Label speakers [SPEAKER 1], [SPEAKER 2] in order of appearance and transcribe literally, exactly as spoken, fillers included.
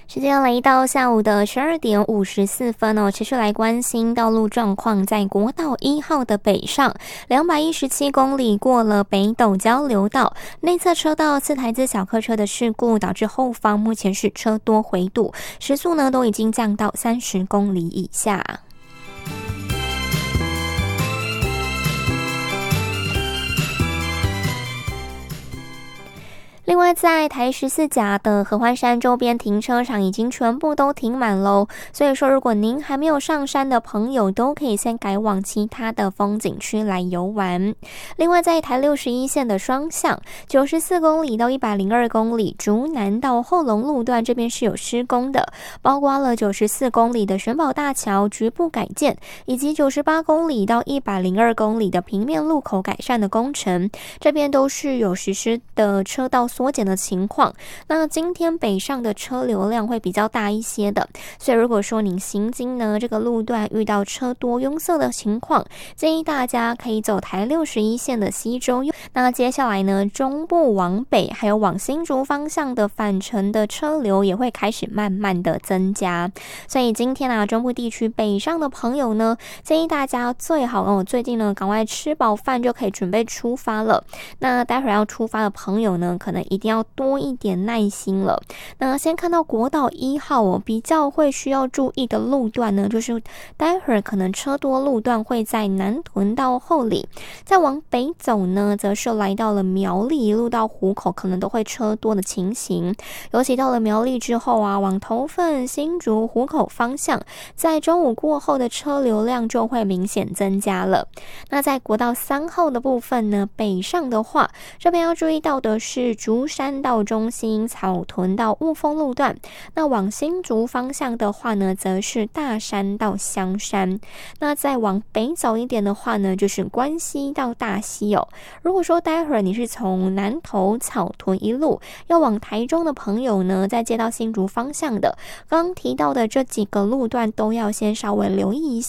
[SPEAKER 1] 时间来到下午的十二点五十四分哦，持续来关心道路状况。在国道一号的北上两百一十七公里过了北斗交流道，内侧车道四台自小客车的事故导致后方目前是车多回堵，时速呢都已经降到三十公里以下。另外，在台十四甲的合欢山周边停车场已经全部都停满喽，所以说如果您还没有上山的朋友，都可以先改往其他的风景区来游玩。另外，在台六十一线的双向九十四公里到一百零二公里竹南到后龙路段这边是有施工的，包括了九十四公里的玄宝大桥局部改建，以及九十八公里到一百零二公里的平面路口改善的工程，这边都是有实施的车道缩减的情况。那今天北上的车流量会比较大一些的，所以如果说您行经呢这个路段遇到车多拥塞的情况，建议大家可以走台六十一线的西周。那接下来呢，中部往北还有往新竹方向的返程的车流也会开始慢慢的增加，所以今天啊中部地区北上的朋友呢，建议大家最好哦最近呢赶快吃饱饭就可以准备出发了。那待会儿要出发的朋友呢，可能一定要多一点耐心了。那先看到国道一号哦，比较会需要注意的路段呢，就是待会儿可能车多路段会在南屯到后里，再往北走呢，则是来到了苗栗，一路到湖口可能都会车多的情形。尤其到了苗栗之后啊，往头份、新竹、湖口方向，在中午过后的车流量就会明显增加了。那在国道三号的部分呢，北上的话，这边要注意到的是竹山到中心、草屯到雾峰路段。那往新竹方向的话呢，则是大山到香山。那再往北走一点的话呢，就是关西到大溪哦。如果说待会儿你是从南投、草屯一路要往台中的朋友呢，再接到新竹方向的，刚刚提到的这几个路段都要先稍微留意一下。